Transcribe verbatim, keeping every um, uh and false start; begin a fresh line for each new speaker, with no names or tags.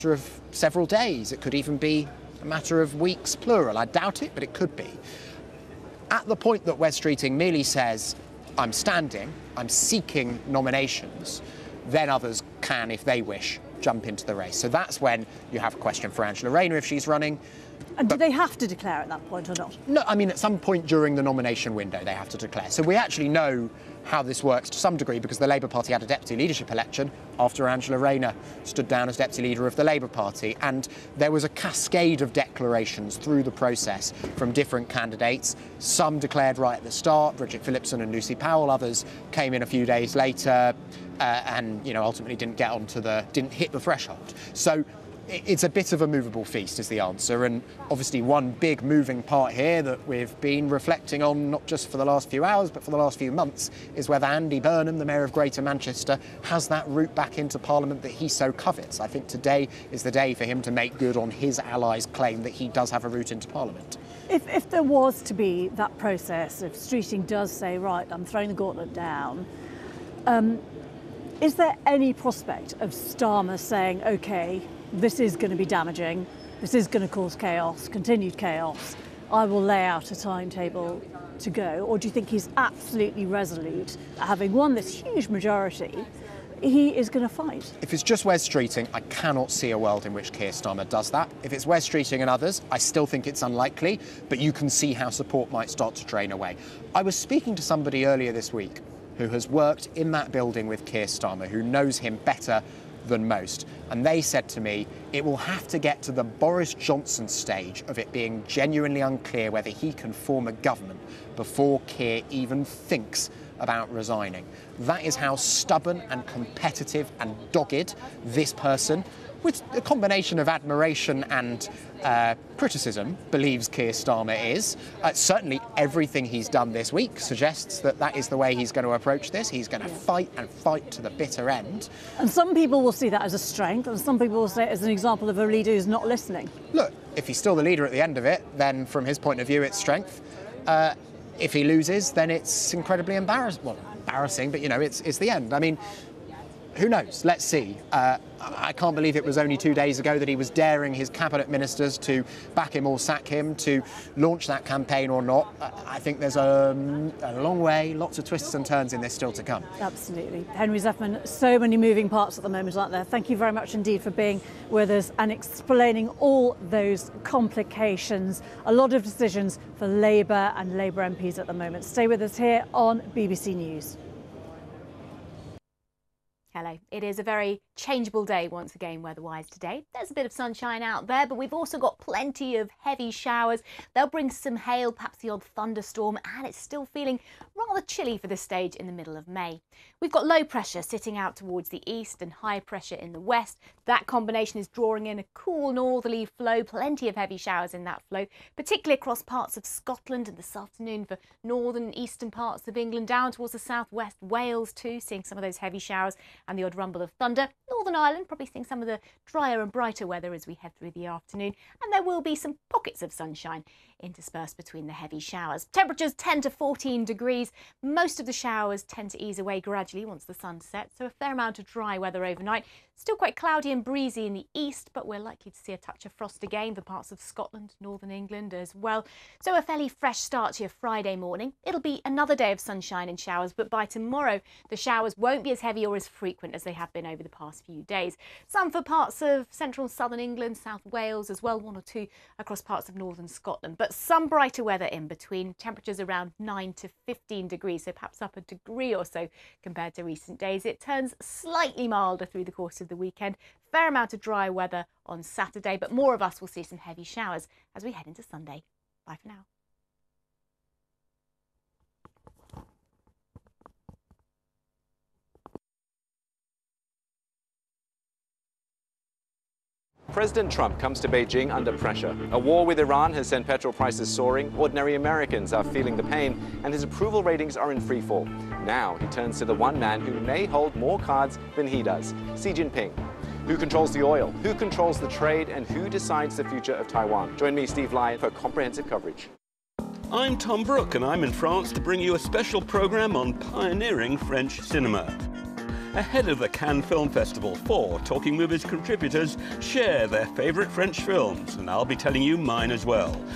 of several days. It could even be a matter of weeks, plural. I doubt it, but it could be. At the point that Wes Streeting merely says, I'm standing, I'm seeking nominations, then others can, if they wish, jump into the race. So that's when you have a question for Angela Rayner if she's running.
And
but,
do they have to declare at that point or not?
No, I mean, at some point during the nomination window, they have to declare. So we actually know how this works to some degree because the Labour Party had a deputy leadership election after Angela Rayner stood down as deputy leader of the Labour Party. And there was a cascade of declarations through the process from different candidates. Some declared right at the start, Bridget Phillipson and Lucy Powell. Others came in a few days later uh, and, you know, ultimately didn't get onto the, didn't hit the threshold. So it's a bit of a movable feast is the answer, and obviously one big moving part here that we've been reflecting on not just for the last few hours but for the last few months is whether Andy Burnham, the Mayor of Greater Manchester, has that route back into Parliament that he so covets. I think today is the day for him to make good on his allies' claim that he does have a route into Parliament.
If, if there was to be that process, if Streeting does say, right, I'm throwing the gauntlet down, um, is there any prospect of Starmer saying, OK, this is going to be damaging, this is going to cause chaos, continued chaos, I will lay out a timetable to go? Or do you think he's absolutely resolute, having won this huge majority, he is going to fight?
If it's just Wes Streeting, I cannot see a world in which Keir Starmer does that. If it's Wes Streeting and others, I still think it's unlikely, but you can see how support might start to drain away. I was speaking to somebody earlier this week who has worked in that building with Keir Starmer, who knows him better than most, and they said to me it will have to get to the Boris Johnson stage of it being genuinely unclear whether he can form a government before Keir even thinks about resigning. That is how stubborn and competitive and dogged this person, with a combination of admiration and uh, criticism, believes Keir Starmer is. Uh, certainly everything he's done this week suggests that that is the way he's going to approach this. He's going to yeah. fight and fight to the bitter end.
And some people will see that as a strength, and some people will see it as an example of a leader who's not listening.
Look, if he's still the leader at the end of it, then from his point of view, it's strength. Uh, if he loses, then it's incredibly embarrassing. Well, embarrassing, but, you know, it's, it's the end. I mean, who knows? Let's see. Uh, I can't believe it was only two days ago that he was daring his cabinet ministers to back him or sack him, to launch that campaign or not. I think there's a, a long way, lots of twists and turns in this still to come.
Absolutely. Henry Zeffman, so many moving parts at the moment, aren't there? Thank you very much indeed for being with us and explaining all those complications. A lot of decisions for Labour and Labour M Ps at the moment. Stay with us here on B B C News.
Hello. It is a very changeable day once again weather-wise today. There's a bit of sunshine out there, but we've also got plenty of heavy showers. They'll bring some hail, perhaps the odd thunderstorm, and it's still feeling rather chilly for this stage in the middle of May. We've got low pressure sitting out towards the east and high pressure in the west. That combination is drawing in a cool northerly flow, plenty of heavy showers in that flow, particularly across parts of Scotland and this afternoon for northern and eastern parts of England, down towards the southwest, Wales too, seeing some of those heavy showers and the odd rumble of thunder. Northern Ireland probably seeing some of the drier and brighter weather as we head through the afternoon, and there will be some pockets of sunshine interspersed between the heavy showers. Temperatures ten to fourteen degrees. Most of the showers tend to ease away gradually once the sun sets, so a fair amount of dry weather overnight. Still quite cloudy and breezy in the east, but we're likely to see a touch of frost again for parts of Scotland, northern England as well. So a fairly fresh start to your Friday morning. It'll be another day of sunshine and showers, but by tomorrow the showers won't be as heavy or as frequent as they have been over the past few days. Some for parts of central and southern England, South Wales as well, one or two across parts of northern Scotland. But some brighter weather in between, temperatures around nine to fifteen degrees, so perhaps up a degree or so compared to recent days. It turns slightly milder through the course of the weekend. Fair amount of dry weather on Saturday, but more of us will see some heavy showers as we head into Sunday. Bye for now.
President Trump comes to Beijing under pressure. A war with Iran has sent petrol prices soaring, ordinary Americans are feeling the pain, and his approval ratings are in free fall. Now he turns to the one man who may hold more cards than he does, Xi Jinping. Who controls the oil? Who controls the trade? And who decides the future of Taiwan? Join me, Steve Lyon, for comprehensive coverage.
I'm Tom Brooke, and I'm in France to bring you a special programme on pioneering French cinema. ahead of the Cannes Film Festival. Four Talking Movies contributors share their favourite French films, and I'll be telling you mine as well.